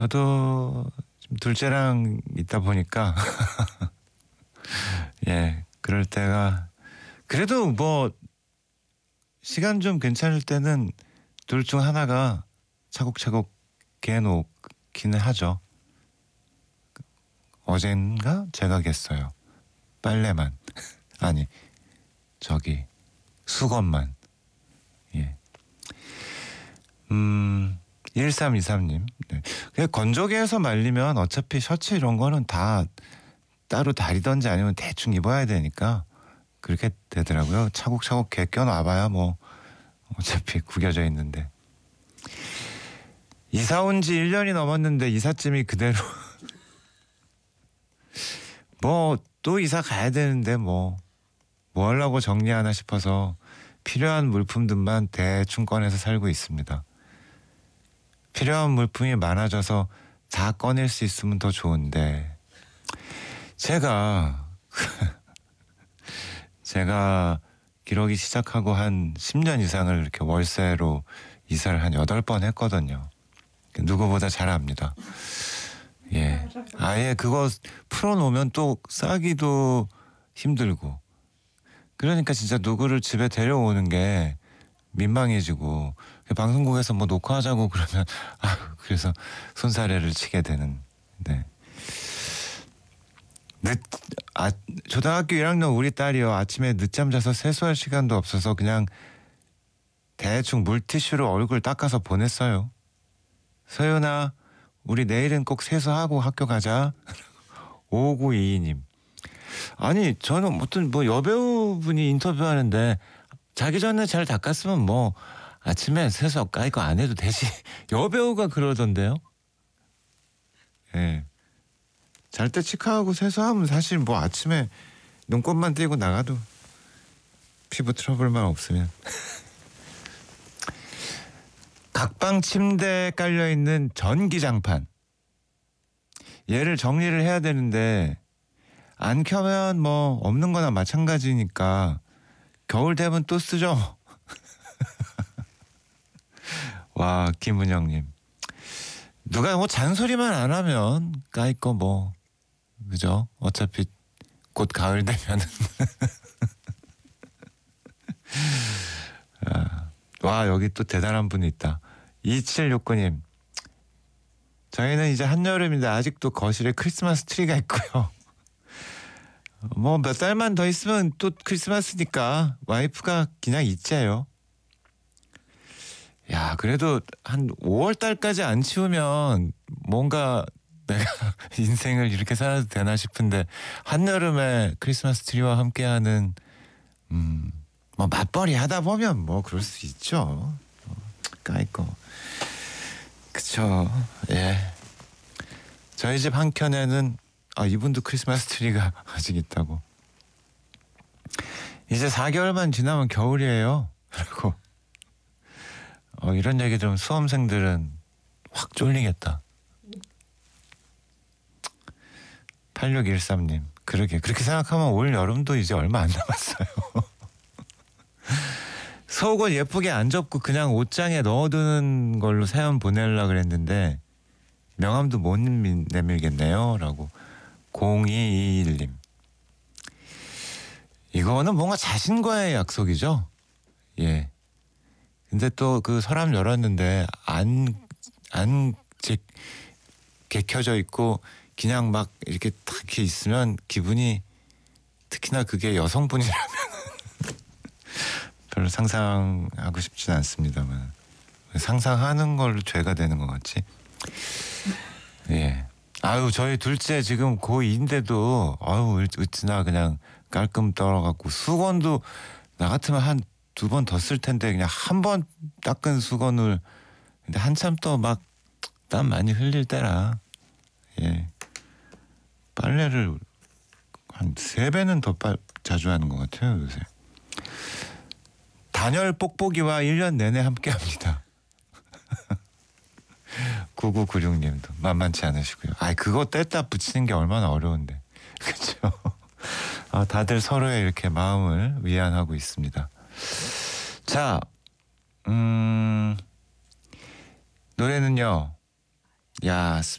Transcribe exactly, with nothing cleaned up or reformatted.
저도 지금 둘째랑 있다 보니까 예, 그럴 때가 그래도 뭐 시간 좀 괜찮을 때는 둘 중 하나가 차곡차곡 개놓기는 하죠. 어젠가 제가 겠어요. 빨래만 아니 저기 수건만. 예. 음 일삼이삼님. 네. 그냥 건조기에서 말리면 어차피 셔츠 이런 거는 다 따로 다리던지 아니면 대충 입어야 되니까 그렇게 되더라고요. 차곡차곡 개 껴놔봐야 뭐 어차피 구겨져 있는데. 이사 온 지 일 년이 넘었는데 이삿짐이 그대로 뭐 또 이사 가야 되는데 뭐 뭐 하려고 정리하나 싶어서 필요한 물품들만 대충 꺼내서 살고 있습니다. 필요한 물품이 많아져서 다 꺼낼 수 있으면 더 좋은데 제가 제가 기러기 시작하고 한 십 년 이상을 이렇게 월세로 이사를 한 여덟 번 했거든요. 누구보다 잘 압니다. 예. 아예 그거 풀어놓으면 또 싸기도 힘들고. 그러니까 진짜 누구를 집에 데려오는 게 민망해지고 방송국에서 뭐 녹화하자고 그러면 아 그래서 손사래를 치게 되는. 네. 늦, 아, 초등학교 일 학년 우리 딸이요. 아침에 늦잠 자서 세수할 시간도 없어서 그냥 대충 물티슈로 얼굴 닦아서 보냈어요. 서윤아, 우리 내일은 꼭 세수하고 학교 가자. 오구이이님. 아니 저는 어떤 뭐 여배우분이 인터뷰하는데 자기 전에 잘 닦았으면 뭐 아침에 세수 아 이거 안 해도 되지. 여배우가 그러던데요. 예. 잘 때 치카하고 세수하면 사실 뭐 아침에 눈곱만 띄고 나가도 피부 트러블만 없으면. 각방 침대에 깔려있는 전기장판. 얘를 정리를 해야 되는데 안 켜면 뭐 없는 거나 마찬가지니까 겨울 되면 또 쓰죠. 와, 김은영님. 누가 뭐 잔소리만 안 하면 까이거 뭐 그죠? 어차피 곧 가을 되면은 아, 와 여기 또 대단한 분이 있다. 이칠육구님. 저희는 이제 한여름인데 아직도 거실에 크리스마스 트리가 있고요. 뭐 몇 달만 더 있으면 또 크리스마스니까 와이프가 그냥 있재요. 야 그래도 한 오월 달까지 안 치우면 뭔가 내가 인생을 이렇게 살아도 되나 싶은데 한여름에 크리스마스 트리와 함께하는 음, 뭐 맞벌이 하다 보면 뭐 그럴 수 있죠. 까이거. 그쵸. 예. 저희 집 한켠에는 아 이분도 크리스마스 트리가 아직 있다고. 이제 사 개월만 지나면 겨울이에요. 그리고 어, 이런 얘기 들으면 수험생들은 확 쫄리겠다. 팔육일삼님. 그러게 그렇게 생각하면 올 여름도 이제 얼마 안 남았어요. 속옷 예쁘게 안 접고 그냥 옷장에 넣어두는 걸로 사연 보내려고 그랬는데 명함도 못 내밀겠네요 라고. 공이이일님. 이거는 뭔가 자신과의 약속이죠. 예. 근데 또 그 서랍 열었는데 안, 안 제, 개켜져 있고 그냥 막 이렇게 딱 이렇게 있으면 기분이, 특히나 그게 여성분이라면 별로 상상하고 싶진 않습니다만 상상하는 걸로 죄가 되는 것 같지. 예. 아유 저희 둘째 지금 고이인데도 아유 어찌나 그냥 깔끔 떨어갖고 수건도 나 같으면 한 두 번 더 쓸 텐데 그냥 한 번 닦은 수건을. 근데 한참 또 막 땀 많이 흘릴 때라 예 빨래를 한 세 배는 더 빨, 자주 하는 것 같아요 요새. 단열 뽁뽁이와 일 년 내내 함께합니다. 구구구육님도 만만치 않으시고요. 아이 그거 뗐다 붙이는 게 얼마나 어려운데. 그렇죠. 아, 다들 서로의 이렇게 마음을 위안하고 있습니다. 자, 음, 노래는요. 야